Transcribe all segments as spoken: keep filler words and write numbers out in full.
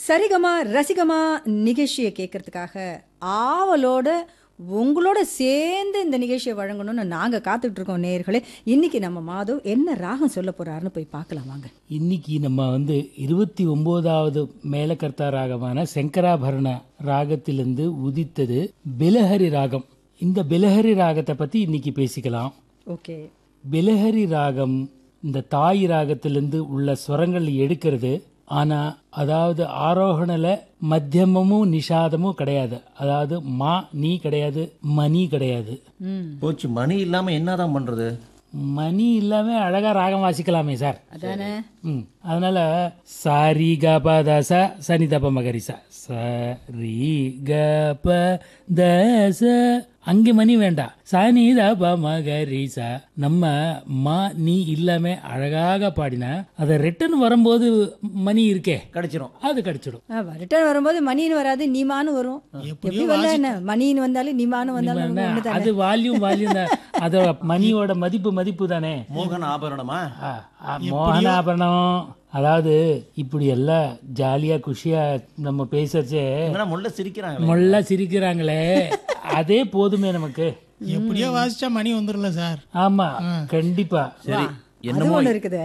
சரிகமா ரசிகமா நிகழ்ச்சியை கேட்கறதுக்காக ஆவலோட உங்களோட சேர்ந்து இந்த நிகழ்ச்சியை வழங்கணும்னு நாங்க காத்துட்டு இருக்கோம் நேயர்களே. இன்னைக்கு நம்ம மாதவ் என்ன ராகம் சொல்ல போறாருன்னு போய் பார்க்கலாம் வாங்க. இன்னைக்கு நம்ம வந்து இருபத்தி ஒன்பதாவது மேலகர்த்தா ராகமான சங்கராபரண ராகத்திலிருந்து உதித்தது பிலஹரி ராகம். இந்த பிலஹரி ராகத்தை பத்தி இன்னைக்கு பேசிக்கலாம். ஓகே. பிலஹரி ராகம் இந்த தாய் ராகத்திலிருந்து உள்ள ஸ்வரங்கள் எடுக்கிறது. ஆனா அதாவது ஆரோகணல மத்தியமமும் நிஷாதமும் கிடையாது. அதாவது மா நீ கிடையாது, மணி கிடையாது. போச்சு, மணி இல்லாம என்னதான் பண்றது? மணி இல்லாம அழகா ராகம் வாசிக்கலாமே சார். அதானே. ம் அதனால சாரி க ப த ச சனி தப மகரி ச சரி க ப த ச அங்கே மணி வேண்டாம். சனி தப மகரி ச நம்ம மா நீ இல்லாம அழகாக பாடினா அதை ரிட்டர்ன் வரும்போது மணி இருக்கே கிடைச்சிரும், அது கிடைச்சிடும். ரிட்டர்ன் வரும்போது மணின்னு வராது, நீமானு வரும். எப்படி வந்தா என்ன, மணின்னு வந்தாலும் நீமானு வந்தாலும் அது வால்யூம் வால்யூம் அதோட மணியோட மதிப்பு மதிப்பு தானே. மோகன ஆபரணமா? மோகன ஆபரணம். அதாவது இப்படி எல்லாம் ஜாலியா குஷியா நம்ம பேசச்சே முள்ள சிரிக்கிறாங்க முள்ள சிரிக்கிறாங்களே அதே போதுமே நமக்கு. எப்படியோ வாசிச்சா மணி வந்துடல சார். ஆமா கண்டிப்பா. சரி என்னமோ இருக்குது.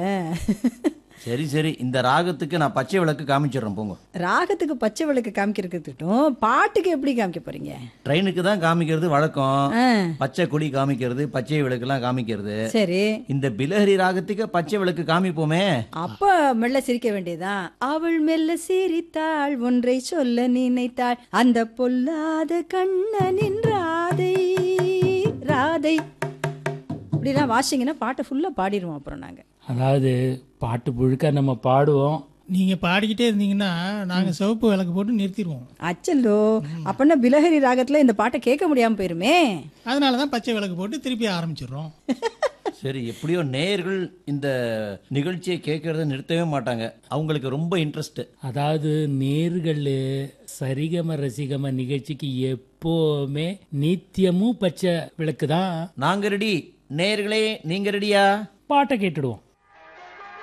சரி சரி இந்த ராகத்துக்கு நான் பச்சை விளக்கு காமிச்சிடுறேன் போங்க. ராகத்துக்கு பச்சை விளக்கு காமிக்கிறதுக்கிட்டும் பாட்டுக்கு எப்படி காமிக்க போறீங்க? ட்ரெயினுக்கு தான் காமிக்கிறது வழக்கம். பச்சை கொடி காமிக்கிறது, பச்சை விளக்கு எல்லாம் காமிக்கிறது. சரி, இந்த பிலஹரி ராகத்துக்கு பச்சை விளக்கு காமிப்போமே. அப்ப மெல்ல சிரிக்க வேண்டியதுதான். அவள் மெல்ல சிரித்தாள், ஒன்றை சொல்ல நினைத்தாள், அந்த பொல்லாத கண்ணனின் ராதை ராதை. இப்படிலாம் வாசிங்கன்னா பாட்டை ஃபுல்லா பாடிடுவோம் அப்புறம் நாங்க. அதாவது பாட்டு புழுக்க நம்ம பாடுவோம். நீங்க பாடிக்கிட்டே இருந்தீங்கன்னா நாங்க சிவப்பு விளக்கு போட்டு நிறுத்திடுவோம். அச்சல்லோ, அப்படின்னா பிலஹரி ராகத்துல இந்த பாட்டை கேட்க முடியாம போயிருமே. அதனாலதான் பச்சை விளக்கு போட்டு திருப்பி ஆரம்பிச்சிடுறோம். சரி, எப்படியோ நேயர்கள் இந்த நிகழ்ச்சியை கேட்கறத நிறுத்தவே மாட்டாங்க. அவங்களுக்கு ரொம்ப இன்ட்ரெஸ்ட். அதாவது நேர்கள் சரிகம ரசிகம நிகழ்ச்சிக்கு எப்போவுமே நித்தியமும் பச்சை விளக்கு தான். நாங்க ரெடி. நேயர்களே நீங்க ரெடியா? பாட்டை கேட்டுடுவோம்.